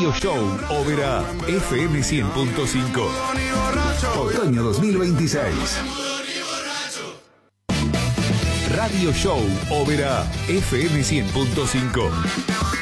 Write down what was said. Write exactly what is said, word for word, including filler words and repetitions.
Radio Show Oberá F M cien punto cinco. Otoño dos mil veintiséis. Radio Show Oberá F M cien punto cinco.